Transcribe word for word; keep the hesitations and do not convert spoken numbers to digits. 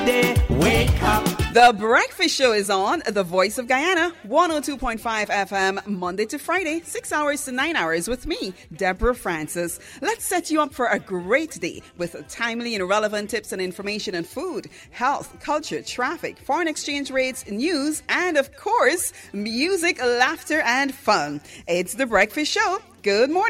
Wake up. The Breakfast Show is on The Voice of Guyana, one oh two point five F M, Monday to Friday, six hours to nine hours with me, Deborah Francis. Let's set you up for a great day with timely and relevant tips and information on food, health, culture, traffic, foreign exchange rates, news, and of course, music, laughter, and fun. It's The Breakfast Show. Good morning.